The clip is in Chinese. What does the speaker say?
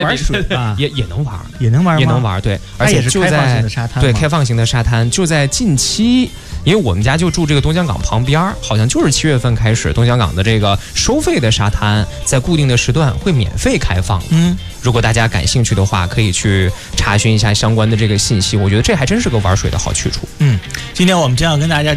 玩水吧， 也能玩， 也能玩吗？ 也能玩，对，而且就在对开放型的沙滩，就在近期，因为我们家就住这个东江港旁边，好像就是7月份开始，东江港的这个收费的沙滩在固定的时段会免费开放。如果大家感兴趣的话，可以去查询一下相关的这个信息。我觉得这还真是个玩水的好去处。 今天我们将要跟大家